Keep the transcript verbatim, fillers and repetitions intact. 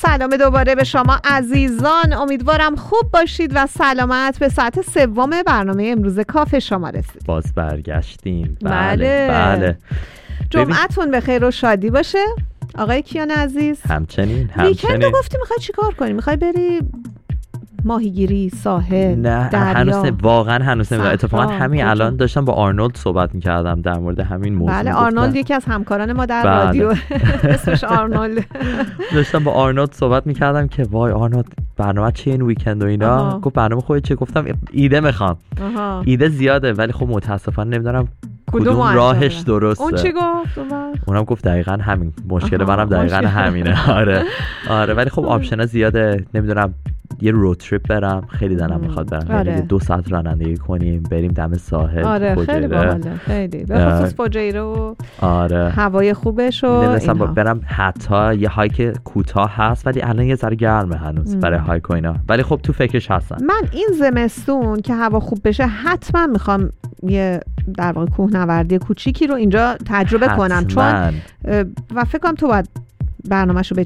سلام دوباره به شما عزیزان، امیدوارم خوب باشید و سلامت. به ساعت سوم برنامه امروز کافه شما رسید. باز برگشتیم. بله بله. جمعتون به خیر و شادی باشه آقای کیان عزیز. همچنین همچنین. ویکند رو همچنین. گفتی میخوای چی کار کنی؟ میخوای بری ماهیگیری، ساحل، نه دریا؟ هنوز نه، واقعا هنوز نمیدونم. اتفاقا همین کجا؟ الان داشتم با آرنولد صحبت میکردم در مورد همین موضوع. بله آرنولد یکی از همکاران ما در بله. رادیو اسمش آرنولد. داشتم با آرنولد صحبت میکردم که وای آرنولد برنامه چیه این ویکند و اینا. آها. گفت برنامه خودت چیه؟ گفتم ایده میخوام. آها. ایده زیاده ولی خب متاسفانه نمیدونم کدوم کدوم انجام راهش بدم. درسته. اون چی گفت؟ اون وقت؟ اونم گفت دقیقاً همین مشکل آها، منم دقیقاً مشکل. همینه. آره آره ولی خب آپشن‌ها زیاده. نمیدونم یه رود تریپ برم، خیلی دلم میخواد برم. آره. یعنی دو ساعت رانندگی کنیم بریم دم ساحل. آره خیلی فجیره. باحاله، خیلی به خصوص فجیره و آره هوای خوبش و نمی‌دونستم اینها. برم. حتی یه هایک کوتاه هست ولی الان یه ذره گرمه هنوز ام. برای هایک و اینا، ولی خب تو فکرش هستم. من این زمستون که هوا خوب بشه حتما میخوام یه در واقع کوهنوردی کوچیکی رو اینجا تجربه حتماً. کنم، چون اه، و فکر کنم تو باید برنامه‌شو